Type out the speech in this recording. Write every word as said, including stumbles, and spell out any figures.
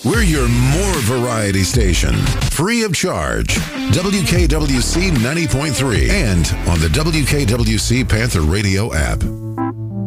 We're your more variety station, free of charge. W K W C ninety point three and on the W K W C Panther Radio app.